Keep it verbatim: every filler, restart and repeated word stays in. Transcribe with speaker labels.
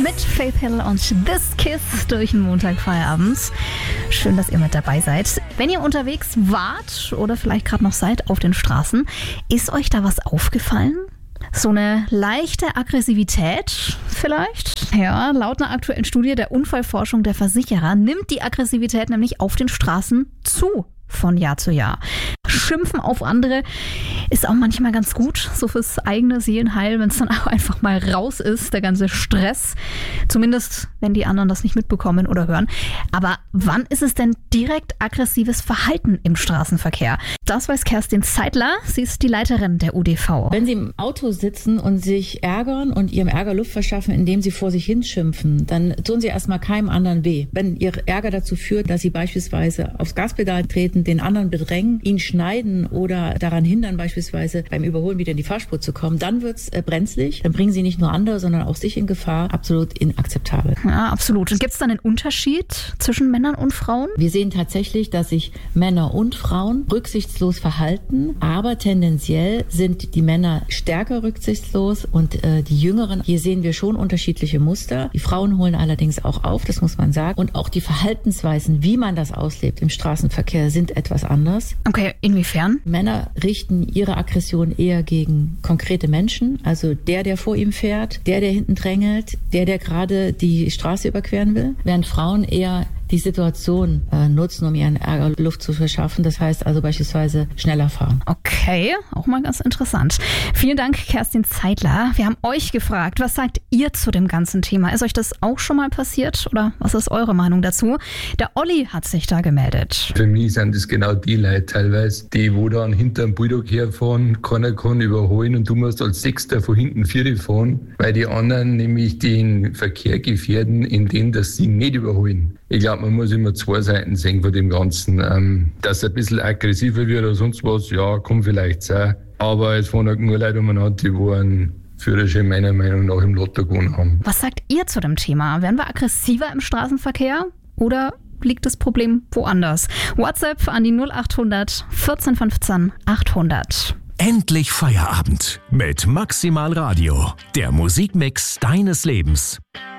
Speaker 1: mit Faith Hill und This Kiss durch den Montagfeierabend. Schön, dass ihr mit dabei seid. Wenn ihr unterwegs wart oder vielleicht gerade noch seid auf den Straßen, ist euch da was aufgefallen? So eine leichte Aggressivität vielleicht? Ja, laut einer aktuellen Studie der Unfallforschung der Versicherer nimmt die Aggressivität nämlich auf den Straßen zu von Jahr zu Jahr. Schimpfen auf andere ist auch manchmal ganz gut, so fürs eigene Seelenheil, wenn es dann auch einfach mal raus ist, der ganze Stress. Zumindest, wenn die anderen das nicht mitbekommen oder hören. Aber wann ist es denn direkt aggressives Verhalten im Straßenverkehr? Das weiß Kerstin Zeitler. Sie ist die Leiterin der U D V.
Speaker 2: Wenn Sie im Auto sitzen und sich ärgern und Ihrem Ärger Luft verschaffen, indem Sie vor sich hinschimpfen, dann tun Sie erstmal keinem anderen weh. Wenn Ihr Ärger dazu führt, dass Sie beispielsweise aufs Gaspedal treten, den anderen bedrängen, ihn schneiden oder daran hindern, beispielsweise beim Überholen wieder in die Fahrspur zu kommen, dann wird's äh, brenzlig. Dann bringen Sie nicht nur andere, sondern auch sich in Gefahr. Absolut inakzeptabel.
Speaker 1: Ja, absolut. Und gibt es dann einen Unterschied zwischen Männern und Frauen?
Speaker 2: Wir sehen tatsächlich, dass sich Männer und Frauen rücksichtslos verhalten, aber tendenziell sind die Männer stärker rücksichtslos und äh, die Jüngeren, hier sehen wir schon unterschiedliche Muster. Die Frauen holen allerdings auch auf, das muss man sagen. Und auch die Verhaltensweisen, wie man das auslebt im Straßenverkehr, sind etwas anders.
Speaker 1: Okay, inwiefern?
Speaker 2: Männer richten ihre Aggression eher gegen konkrete Menschen, also der, der vor ihm fährt, der, der hinten drängelt, der, der gerade die Straße überqueren will, während Frauen eher die Situation äh, nutzen, um ihren Ärger Luft zu verschaffen. Das heißt also beispielsweise schneller fahren.
Speaker 1: Okay, auch mal ganz interessant. Vielen Dank, Kerstin Zeitler. Wir haben euch gefragt, was sagt ihr zu dem ganzen Thema? Ist euch das auch schon mal passiert oder was ist eure Meinung dazu? Der Olli hat sich da gemeldet.
Speaker 3: Für mich sind das genau die Leute teilweise, die wo dann hinter dem Bulldog herfahren, keiner kann überholen und du musst als Sechster von hinten Vierte fahren, weil die anderen nämlich den Verkehr gefährden, indem dass sie nicht überholen. Ich glaube, man muss immer zwei Seiten sehen von dem Ganzen. Ähm, dass er ein bisschen aggressiver wird oder sonst was, ja, kann vielleicht sein. Aber es fahren halt nur Leute umeinander, die wo einen Führerschein meiner Meinung nach im Lotto gewonnen haben.
Speaker 1: Was sagt ihr zu dem Thema? Werden wir aggressiver im Straßenverkehr oder liegt das Problem woanders? WhatsApp an die null acht hundert vierzehn fünfzehn achthundert.
Speaker 4: Endlich Feierabend mit Maximal Radio, der Musikmix deines Lebens.